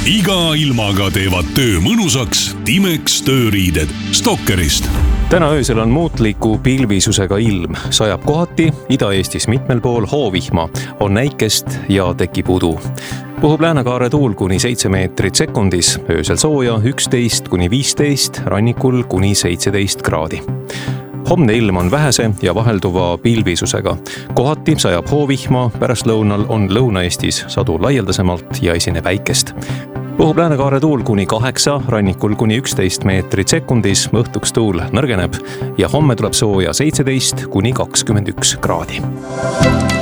iga ilmaga teevad töö mõnusaks Timex tööriided Stalkerist. Täna öösel on muutliku pilvisusega ilm. Sajab kohati, Ida-Eestis mitmel pool hoovihma, on näikest ja tekib udu. Puhub läänekaare tuul kuni 7 meetrit sekundis, öösel sooja 11–15, rannikul kuni 17 kraadi. Homne ilm on vähese ja vahelduva pilvisusega. Kohati sajab hoovihma, pärastlõunal on Lõuna-Eestis sadu laialdasemalt ja esineb päikest. Puhub läänekaare tuul kuni 8, rannikul kuni 11 meetrit sekundis, õhtuks tuul nõrgeneb ja homme tuleb sooja 17–21 kraadi.